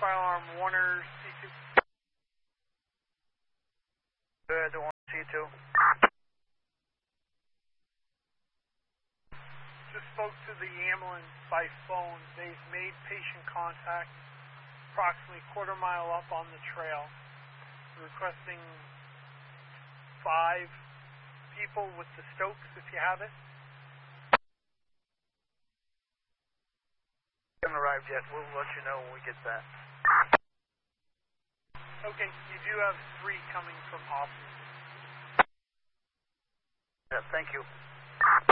fire alarm Warner C2. Good, the Warner C2. Just spoke to the ambulance by phone. They've made patient contact approximately quarter mile up on the trail, requesting 5 people with the Stokes if you have it. Haven't arrived yet. We'll let you know when we get that. Okay, you do have 3 coming from Hoffman. Yeah, thank you.